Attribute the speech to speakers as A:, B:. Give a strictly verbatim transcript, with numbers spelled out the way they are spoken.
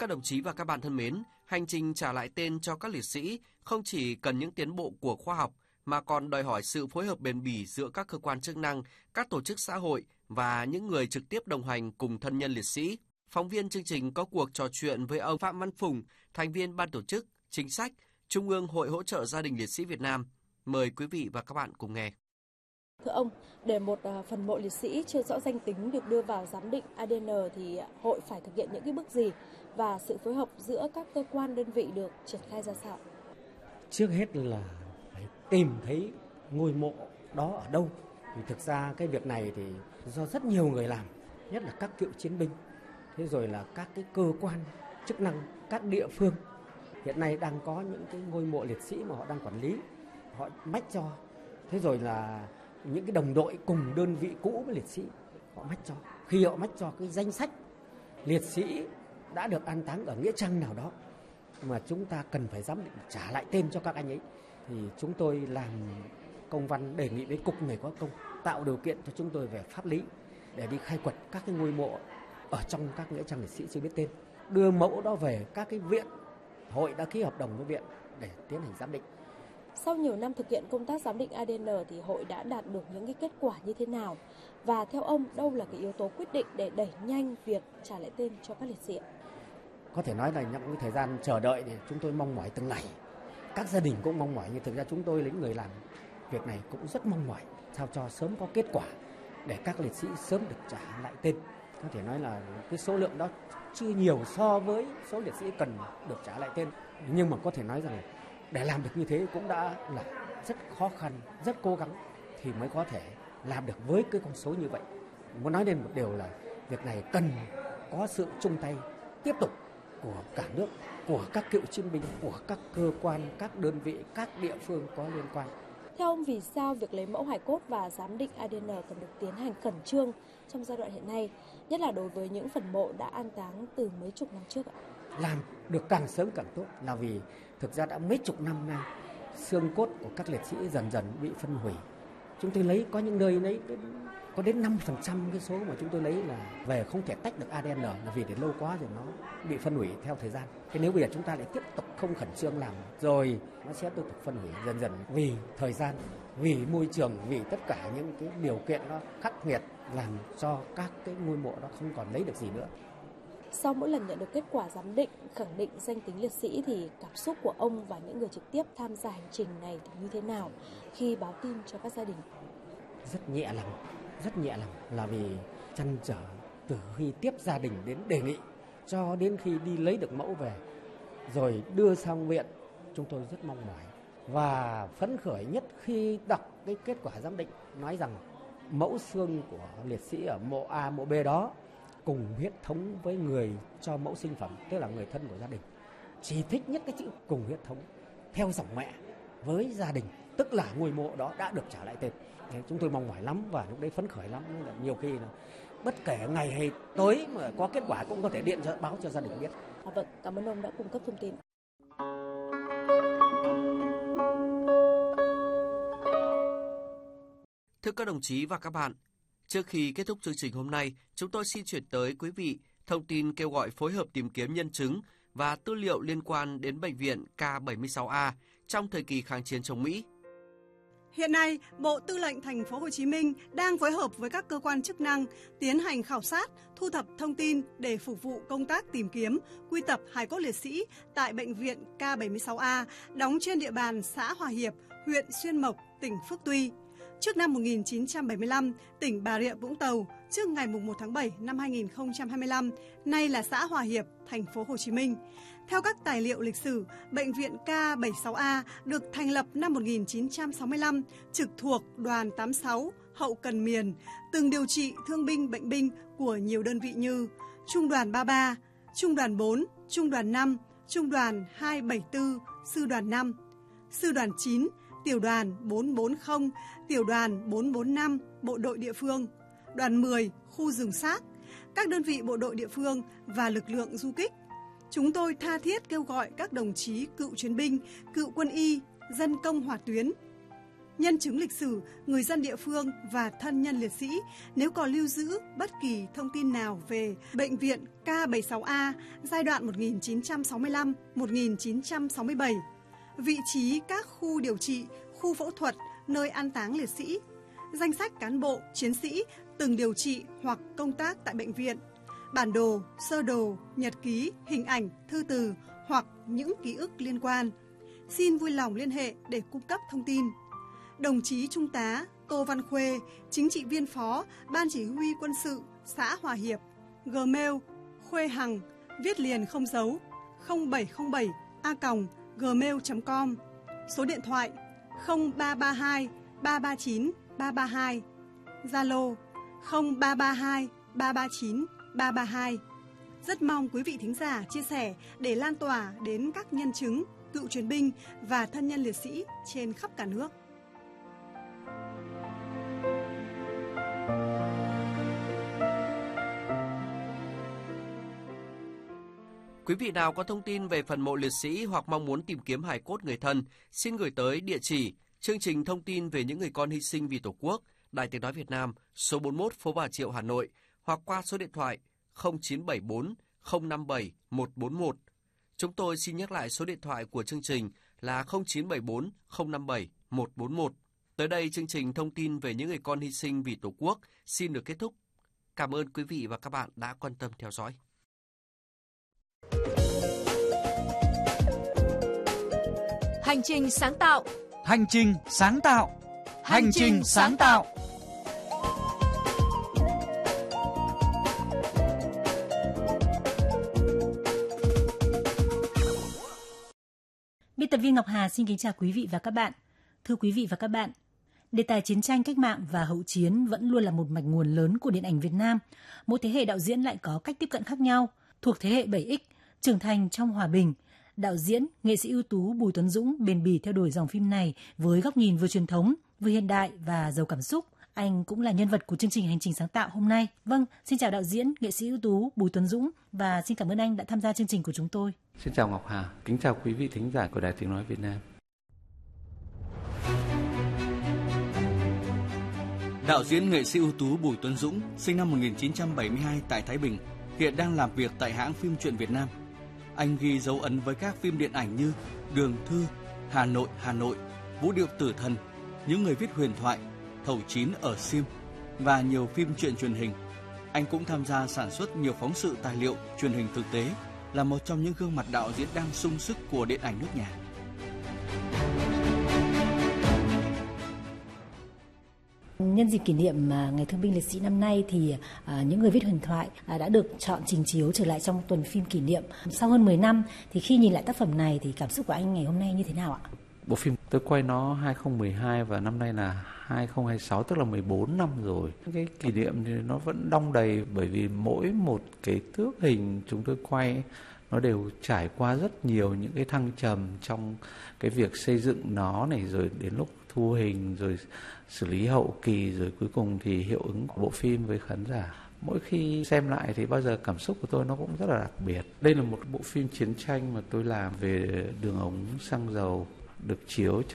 A: Các đồng chí và các bạn thân mến, hành trình trả lại tên cho các liệt sĩ không chỉ cần những tiến bộ của khoa học mà còn đòi hỏi sự phối hợp bền bỉ giữa các cơ quan chức năng, các tổ chức xã hội và những người trực tiếp đồng hành cùng thân nhân liệt sĩ. Phóng viên chương trình có cuộc trò chuyện với ông Phạm Văn Phùng, thành viên ban tổ chức chính sách Trung ương Hội hỗ trợ gia đình liệt sĩ Việt Nam. Mời quý vị và các bạn cùng nghe.
B: Thưa ông, để một phần mộ liệt sĩ chưa rõ danh tính được đưa vào giám định a đê en thì hội phải thực hiện những cái bước gì và sự phối hợp giữa các cơ quan đơn vị được triển khai ra sao?
C: Trước hết là phải tìm thấy ngôi mộ đó ở đâu. Thì thực ra cái việc này thì do rất nhiều người làm, nhất là các cựu chiến binh, thế rồi là các cái cơ quan chức năng, các địa phương. Hiện nay đang có những cái ngôi mộ liệt sĩ mà họ đang quản lý, họ mách cho. Thế rồi là những cái đồng đội cùng đơn vị cũ với liệt sĩ, họ mách cho. Khi họ mách cho cái danh sách liệt sĩ đã được an táng ở nghĩa trang nào đó mà chúng ta cần phải giám định trả lại tên cho các anh ấy, thì chúng tôi làm công văn đề nghị với Cục Người có công tạo điều kiện cho chúng tôi về pháp lý để đi khai quật các cái ngôi mộ ở trong các nghĩa trang liệt sĩ chưa biết tên, đưa mẫu đó về các cái viện. Hội đã ký hợp đồng với viện để tiến hành giám định.
B: Sau nhiều năm thực hiện công tác giám định a đê en thì hội đã đạt được những cái kết quả như thế nào? Và theo ông, đâu là cái yếu tố quyết định để đẩy nhanh việc trả lại tên cho các liệt sĩ?
C: Có thể nói là những cái thời gian chờ đợi thì chúng tôi mong mỏi từng ngày. Các gia đình cũng mong mỏi, nhưng thực ra chúng tôi những người làm việc này cũng rất mong mỏi sao cho sớm có kết quả để các liệt sĩ sớm được trả lại tên. Có thể nói là cái số lượng đó chưa nhiều so với số liệt sĩ cần được trả lại tên, nhưng mà có thể nói rằng để làm được như thế cũng đã là rất khó khăn, rất cố gắng thì mới có thể làm được với cái con số như vậy. Muốn nói lên một điều là việc này cần có sự chung tay tiếp tục của cả nước, của các cựu chiến binh, của các cơ quan, các đơn vị, các địa phương có liên quan.
B: Theo ông, vì sao việc lấy mẫu hài cốt và giám định a đê en cần được tiến hành khẩn trương trong giai đoạn hiện nay, nhất là đối với những phần mộ đã an táng từ mấy chục năm trước ạ?
C: Làm được càng sớm càng tốt, là vì thực ra đã mấy chục năm nay xương cốt của các liệt sĩ dần dần bị phân hủy. Chúng tôi lấy có những nơi lấy có đến năm mươi phần trăm cái số mà chúng tôi lấy là về không thể tách được a đê en, là vì để lâu quá rồi nó bị phân hủy theo thời gian. Thế nếu bây giờ chúng ta lại tiếp tục không khẩn trương làm rồi nó sẽ tiếp tục phân hủy dần dần vì thời gian, vì môi trường, vì tất cả những cái điều kiện nó khắc nghiệt làm cho các cái ngôi mộ đó không còn lấy được gì nữa.
B: Sau mỗi lần nhận được kết quả giám định, khẳng định danh tính liệt sĩ thì cảm xúc của ông và những người trực tiếp tham gia hành trình này thì như thế nào khi báo tin cho các gia đình?
C: Rất nhẹ lòng, rất nhẹ lòng, là vì trăn trở từ khi tiếp gia đình đến đề nghị cho đến khi đi lấy được mẫu về rồi đưa sang viện, chúng tôi rất mong mỏi và phấn khởi nhất khi đọc cái kết quả giám định nói rằng mẫu xương của liệt sĩ ở mộ A, mộ B đó cùng huyết thống với người cho mẫu sinh phẩm, tức là người thân của gia đình. Chỉ thích nhất cái chữ cùng huyết thống theo dòng mẹ với gia đình, tức là ngôi mộ đó đã được trả lại tên. Chúng tôi mong mỏi lắm và lúc đấy phấn khởi lắm, là nhiều khi là bất kể ngày hay tối mà có kết quả cũng có thể điện cho báo cho gia đình biết.
B: À, vâng, cảm ơn ông đã cung cấp thông tin.
A: Thưa các đồng chí và các bạn, trước khi kết thúc chương trình hôm nay, chúng tôi xin chuyển tới quý vị thông tin kêu gọi phối hợp tìm kiếm nhân chứng và tư liệu liên quan đến bệnh viện K bảy mươi sáu A trong thời kỳ kháng chiến chống Mỹ.
D: Hiện nay, Bộ Tư lệnh Thành phố Hồ Chí Minh đang phối hợp với các cơ quan chức năng tiến hành khảo sát, thu thập thông tin để phục vụ công tác tìm kiếm, quy tập hài cốt liệt sĩ tại bệnh viện K bảy mươi sáu A đóng trên địa bàn xã Hòa Hiệp, huyện Xuyên Mộc, tỉnh Phước Tuy. Trước năm một nghìn chín trăm bảy mươi lăm, tỉnh Bà Rịa Vũng Tàu, trước ngày mùng một tháng bảy năm hai nghìn không trăm hai mươi lăm, nay là xã Hòa Hiệp, thành phố Hồ Chí Minh. Theo các tài liệu lịch sử, bệnh viện K bảy mươi sáu A được thành lập năm một nghìn chín trăm sáu mươi lăm, trực thuộc đoàn tám mươi sáu, hậu cần miền, từng điều trị thương binh bệnh binh của nhiều đơn vị như Trung đoàn ba mươi ba, Trung đoàn bốn, Trung đoàn năm, Trung đoàn hai bảy tư, Sư đoàn năm, Sư đoàn chín, Tiểu đoàn bốn bốn không, Tiểu đoàn bốn bốn năm, bộ đội địa phương, đoàn mười, khu rừng xác, các đơn vị bộ đội địa phương và lực lượng du kích. Chúng tôi tha thiết kêu gọi các đồng chí cựu chiến binh, cựu quân y, dân công hỏa tuyến, nhân chứng lịch sử, người dân địa phương và thân nhân liệt sĩ nếu còn lưu giữ bất kỳ thông tin nào về Bệnh viện K bảy mươi sáu A giai đoạn một nghìn chín trăm sáu mươi lăm đến một nghìn chín trăm sáu mươi bảy, vị trí các khu điều trị, khu phẫu thuật, nơi an táng liệt sĩ, danh sách cán bộ, chiến sĩ từng điều trị hoặc công tác tại bệnh viện, bản đồ, sơ đồ, nhật ký, hình ảnh, thư từ hoặc những ký ức liên quan. Xin vui lòng liên hệ để cung cấp thông tin. Đồng chí Trung tá Tô Văn Khuê, chính trị viên phó Ban Chỉ huy Quân sự xã Hòa Hiệp, Gmail khuê hằng viết liền không dấu không bảy không bảy a còng gmail chấm com, số điện thoại không ba ba hai ba ba chín ba ba hai, Zalo không ba ba hai ba ba chín ba ba hai. Rất mong quý vị thính giả chia sẻ để lan tỏa đến các nhân chứng, cựu chiến binh và thân nhân liệt sĩ trên khắp cả nước.
A: Quý vị nào có thông tin về phần mộ liệt sĩ hoặc mong muốn tìm kiếm hài cốt người thân, xin gửi tới địa chỉ chương trình thông tin về những người con hy sinh vì Tổ quốc, Đài Tiếng nói Việt Nam, số bốn mươi mốt phố Bà Triệu, Hà Nội, hoặc qua số điện thoại không chín bảy bốn không năm bảy một bốn một. Chúng tôi xin nhắc lại số điện thoại của chương trình là không chín bảy bốn không năm bảy một bốn một. Tới đây, chương trình thông tin về những người con hy sinh vì Tổ quốc xin được kết thúc. Cảm ơn quý vị và các bạn đã quan tâm theo dõi.
E: Hành trình sáng tạo.
F: Hành trình sáng tạo. Hành trình sáng tạo.
G: Biên tập viên Ngọc Hà xin kính chào quý vị và các bạn. Thưa quý vị và các bạn, đề tài chiến tranh, cách mạng và hậu chiến vẫn luôn là một mạch nguồn lớn của điện ảnh Việt Nam. Mỗi thế hệ đạo diễn lại có cách tiếp cận khác nhau. Thuộc thế hệ bảy ích, trưởng thành trong hòa bình, đạo diễn, nghệ sĩ ưu tú Bùi Tuấn Dũng bền bỉ theo đuổi dòng phim này với góc nhìn vừa truyền thống, vừa hiện đại và giàu cảm xúc. Anh cũng là nhân vật của chương trình Hành trình sáng tạo hôm nay. Vâng, xin chào đạo diễn, nghệ sĩ ưu tú Bùi Tuấn Dũng và xin cảm ơn anh đã tham gia chương trình của chúng tôi.
H: Xin chào Ngọc Hà, kính chào quý vị thính giả của Đài Tiếng nói Việt Nam.
F: Đạo diễn nghệ sĩ ưu tú Bùi Tuấn Dũng, sinh năm một nghìn chín trăm bảy mươi hai tại Thái Bình, hiện đang làm việc tại hãng phim truyện Việt Nam. Anh ghi dấu ấn với các phim điện ảnh như Đường Thư, Hà Nội, Hà Nội, Vũ điệu tử thần, Những người viết huyền thoại, Thầu chín ở Sim và nhiều phim truyện truyền hình. Anh cũng tham gia sản xuất nhiều phóng sự tài liệu truyền hình thực tế, là một trong những gương mặt đạo diễn đang sung sức của điện ảnh nước nhà.
G: Nhân dịp kỷ niệm Ngày Thương binh Liệt sĩ năm nay thì à, Những người viết huyền thoại à, đã được chọn trình chiếu trở lại trong tuần phim kỷ niệm. Sau hơn mười năm thì khi nhìn lại tác phẩm này thì cảm xúc của anh ngày hôm nay như thế nào ạ?
H: Bộ phim tôi quay nó hai không một hai và năm nay là hai không hai sáu, tức là mười bốn năm rồi. Cái kỷ niệm thì nó vẫn đong đầy bởi vì mỗi một cái thước hình chúng tôi quay nó đều trải qua rất nhiều những cái thăng trầm trong cái việc xây dựng nó này, rồi đến lúc thu hình, rồi xử lý hậu kỳ, rồi cuối cùng thì hiệu ứng của bộ phim với khán giả. Mỗi khi xem lại thì bao giờ cảm xúc của tôi nó cũng rất là đặc biệt. Đây là một bộ phim chiến tranh mà tôi làm về đường ống xăng dầu, được chiếu